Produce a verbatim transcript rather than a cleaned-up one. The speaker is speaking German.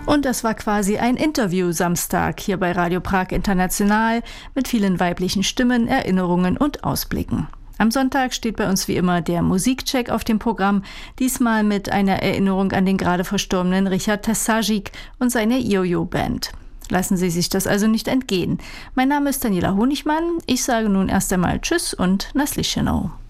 Und das war quasi ein Interview-Samstag hier bei Radio Prag International mit vielen weiblichen Stimmen, Erinnerungen und Ausblicken. Am Sonntag steht bei uns wie immer der Musikcheck auf dem Programm, diesmal mit einer Erinnerung an den gerade verstorbenen Richard Tersagic und seine Jojo-Band. Lassen Sie sich das also nicht entgehen. Mein Name ist Daniela Honigmann. Ich sage nun erst einmal Tschüss und Naslischenau.